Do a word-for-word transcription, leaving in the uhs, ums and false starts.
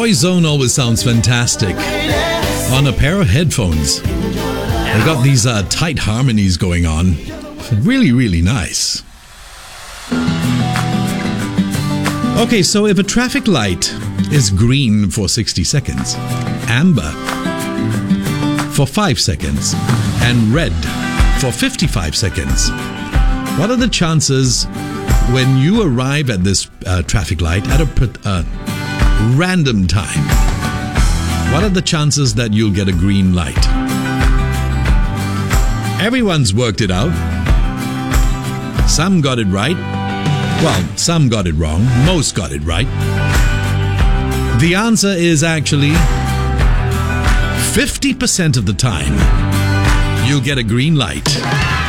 Noise Zone always sounds fantastic on a pair of headphones. They got these uh, tight harmonies going on. Really, really nice. Okay, so if a traffic light is green for sixty seconds, amber for five seconds, and red for fifty-five seconds, what are the chances when you arrive at this uh, traffic light at a uh, random time? What are the chances that you'll get a green light? Everyone's worked it out. Some got it right. Well, some got it wrong. Most got it right. The answer is actually fifty percent of the time, you'll get a green light.